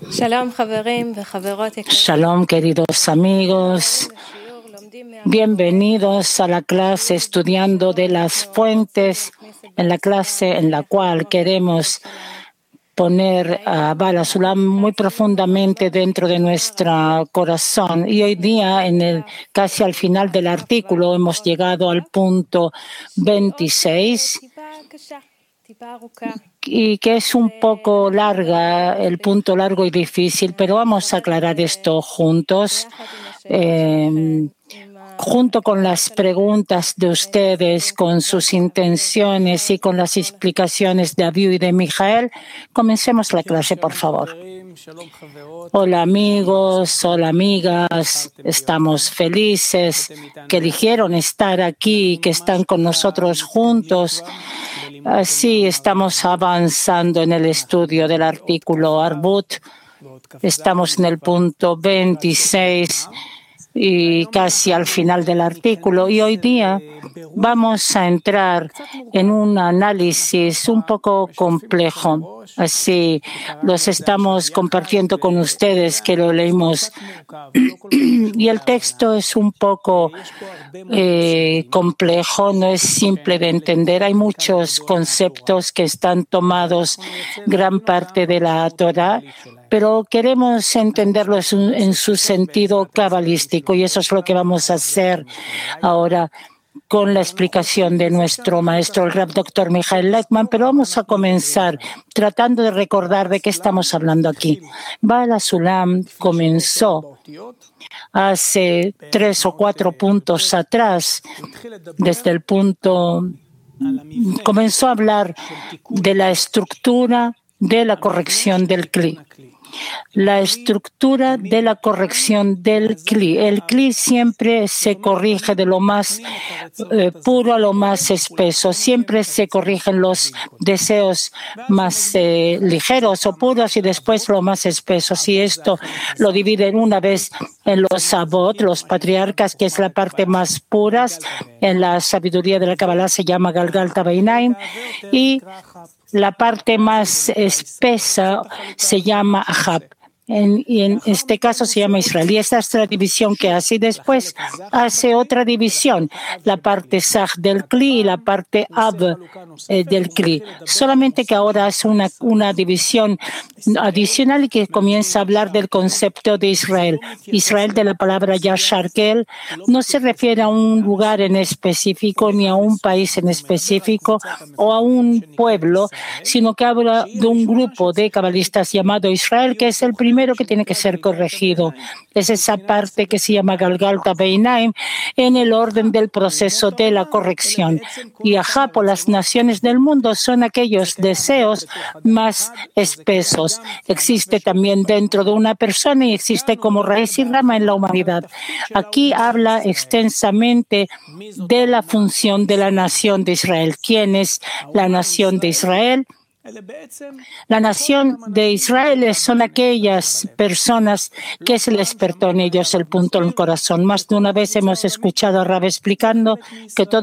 Shalom, queridos amigos. Bienvenidos a la clase estudiando de las fuentes, en la clase en la cual queremos poner a Bala Sulam muy profundamente dentro de nuestro corazón. Y hoy día, casi al final del artículo, hemos llegado al punto 26. Y que es un poco larga, el punto largo y difícil, pero vamos a aclarar esto juntos, junto con las preguntas de ustedes, con sus intenciones y con las explicaciones de Aviu y de Mijael. Comencemos la clase, por favor. Hola amigos, hola amigas, estamos felices que eligieron estar aquí, que están con nosotros juntos. Así estamos avanzando en el estudio del artículo Arbut. Estamos en el punto 26 y casi al final del artículo. Y hoy día vamos a entrar en un análisis un poco complejo. Así los estamos compartiendo con ustedes, que lo leímos. Y el texto es un poco complejo, no es simple de entender. Hay muchos conceptos que están tomados gran parte de la Torá, pero queremos entenderlos en su sentido cabalístico, y eso es lo que vamos a hacer ahora con la explicación de nuestro maestro, el Rav Dr. Mijael Leckman. Pero vamos a comenzar tratando de recordar de qué estamos hablando aquí. Bala Sulam comenzó hace 3 o 4 puntos atrás, comenzó a hablar de la estructura de la corrección del Kli. La estructura de la corrección del Kli. El Kli siempre se corrige de lo más puro a lo más espeso. Siempre se corrigen los deseos más ligeros o puros y después lo más espesos. Y esto lo dividen una vez en los Avot, los patriarcas, que es la parte más pura. En la sabiduría de la Kabbalah se llama Galgalta Beinaim, y la parte más espesa se llama Ahab. Y en este caso se llama Israel. Y esta es la división que hace. Y después hace otra división, la parte Saj del Kli y la parte Ab del Kli. Solamente que ahora hace una división adicional y que comienza a hablar del concepto de Israel. Israel, de la palabra Yasharkel, no se refiere a un lugar en específico ni a un país en específico o a un pueblo, sino que habla de un grupo de cabalistas llamado Israel, que es el primero que tiene que ser corregido. Es esa parte que se llama Galgalta Beinaim en el orden del proceso de la corrección. Y Ahab, o las naciones del mundo, son aquellos deseos más espesos. Existe también dentro de una persona y existe como raíz y rama en la humanidad. Aquí habla extensamente de la función de la nación de Israel. ¿Quién es la nación de Israel? La nación de Israel son aquellas personas que se les despertó en ellos el punto en el corazón. Más de una vez hemos escuchado a Rab explicando que todo